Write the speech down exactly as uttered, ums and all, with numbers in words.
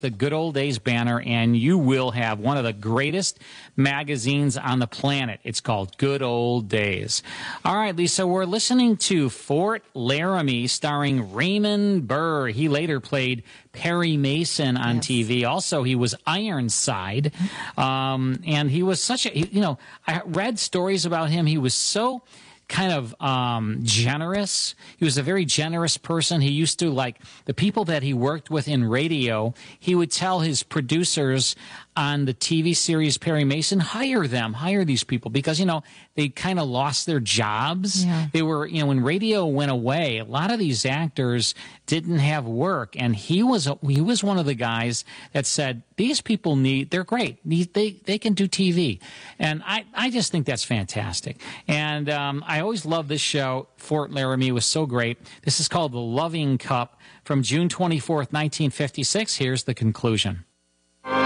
the Good Old Days banner, and you will have one of the greatest magazines on the planet. It's called Good Old Days. All right, Lisa, we're listening to Fort Laramie, starring Raymond Burr. He later played Perry Mason on Yes. T V. Also, he was Ironside, um, and he was such a, you know, I read stories about him. He was so kind of um, generous. He was a very generous person. He used to, like, the people that he worked with in radio, he would tell his producers on the T V series Perry Mason, hire them, hire these people, because, you know, they kind of lost their jobs. Yeah. They were, you know, when radio went away, a lot of these actors didn't have work, and he was a, he was one of the guys that said, these people need, they're great. They they, they can do T V. And I, I just think that's fantastic. And um, I always love this show. Fort Laramie was so great. This is called The Loving Cup from June twenty-fourth, nineteen fifty-six. Here's the conclusion.